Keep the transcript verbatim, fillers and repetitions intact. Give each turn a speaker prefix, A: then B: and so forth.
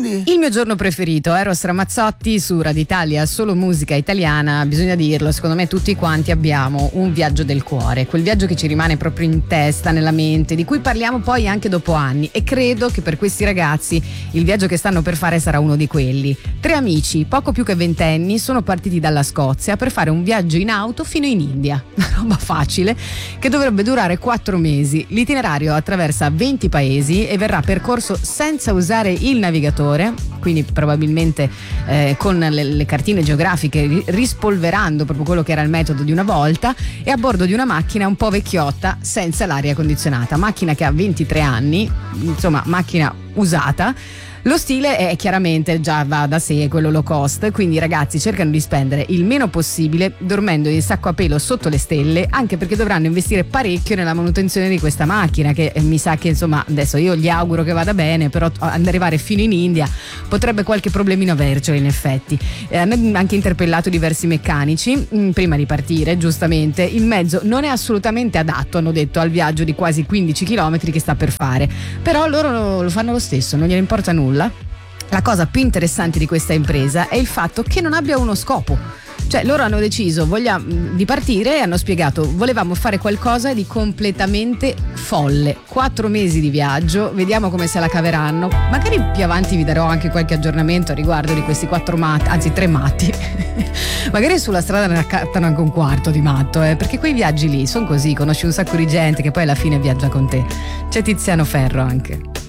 A: Bene.
B: Il mio giorno preferito, Eros Ramazzotti su Radio Italia, solo musica italiana. Bisogna dirlo, secondo me tutti quanti abbiamo un viaggio del cuore, quel viaggio che ci rimane proprio in testa, nella mente, di cui parliamo poi anche dopo anni, e credo che per questi ragazzi il viaggio che stanno per fare sarà uno di quelli. Tre amici, poco più che ventenni, sono partiti dalla Scozia per fare un viaggio in auto fino in India, una roba facile che dovrebbe durare quattro mesi. L'itinerario attraversa venti paesi e verrà percorso senza usare il navigatore, quindi probabilmente eh, con le, le cartine geografiche, rispolverando proprio quello che era il metodo di una volta, e a bordo di una macchina un po' vecchiotta senza l'aria condizionata, macchina che ha ventitré anni, insomma macchina usata. Lo stile è chiaramente, già va da sé, quello low cost, quindi i ragazzi cercano di spendere il meno possibile dormendo in sacco a pelo sotto le stelle, anche perché dovranno investire parecchio nella manutenzione di questa macchina, che eh, mi sa che, insomma, adesso io gli auguro che vada bene, però ad arrivare fino in India potrebbe qualche problemino avercelo in effetti. Eh, hanno anche interpellato diversi meccanici mh, prima di partire, giustamente. Il mezzo non è assolutamente adatto, hanno detto, al viaggio di quasi quindici chilometri che sta per fare, però loro lo, lo fanno lo stesso, non gliene importa nulla. La cosa più interessante di questa impresa è il fatto che non abbia uno scopo. Cioè loro hanno deciso vogliamo, di partire e hanno spiegato: volevamo fare qualcosa di completamente folle. Quattro mesi di viaggio, vediamo come se la caveranno. Magari più avanti vi darò anche qualche aggiornamento a riguardo di questi quattro matti, anzi tre matti. Magari sulla strada ne accattano anche un quarto di matto, eh, perché quei viaggi lì sono così, conosci un sacco di gente che poi alla fine viaggia con te. C'è Tiziano Ferro anche.